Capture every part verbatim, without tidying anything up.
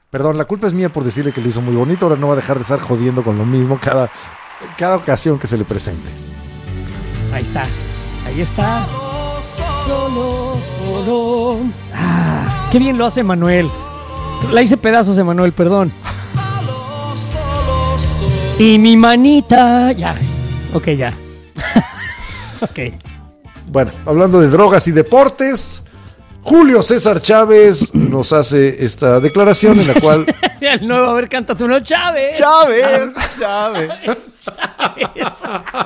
Perdón, la culpa es mía por decirle que lo hizo muy bonito. Ahora no va a dejar de estar jodiendo con lo mismo cada, cada ocasión que se le presente. Ahí está. Ahí está. Solo, solo. Ah, qué bien lo hace Manuel. La hice pedazos, Emanuel, perdón. Y mi manita. Ya. Ok, ya. Ok. Bueno, hablando de drogas y deportes, Julio César Chávez nos hace esta declaración en la cual... El nuevo, a ver, cántate uno. Chávez. Chávez. Chávez. Chávez.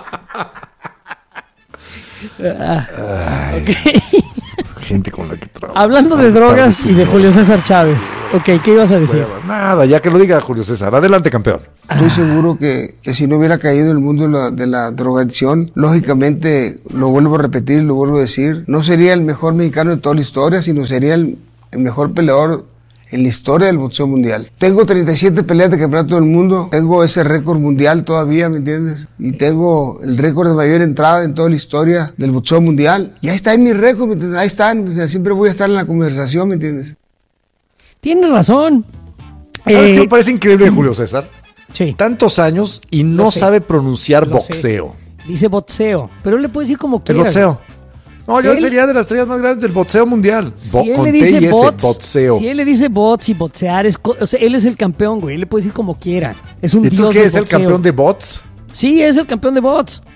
Ah, ok. Gente con la que trabajo. Hablando de drogas y de Julio César Chávez. Ok, ¿qué ibas a decir? Nada, ya que lo diga Julio César. Adelante, campeón. Estoy seguro que, que si no hubiera caído en el mundo de la, de la drogadicción, lógicamente, lo vuelvo a repetir, lo vuelvo a decir, no sería el mejor mexicano de toda la historia, sino sería el, el mejor peleador en la historia del boxeo mundial. Tengo treinta y siete peleas de campeonato del mundo, tengo ese récord mundial todavía, ¿me entiendes? Y tengo el récord de mayor entrada en toda la historia del boxeo mundial. Y ahí está en mi récord, ¿me entiendes? Ahí están, o sea, siempre voy a estar en la conversación, ¿me entiendes? Tienes razón. ¿Sabes eh, qué me parece increíble de Julio César? Sí. Tantos años y no Lo sé. sabe pronunciar Lo boxeo. sé. Dice boxeo, pero él le puede decir como El quiera. boxeo. No, yo Él- sería de las estrellas más grandes del boxeo mundial. Bo- Si él con le T dice y S, bots, boxeo. si él le dice bots y boxear, es co- o sea, él es el campeón, güey. Él le puede decir como quiera. Es un ¿Y dios tú qué del es el boxeo. campeón de bots? Sí, es el campeón de bots.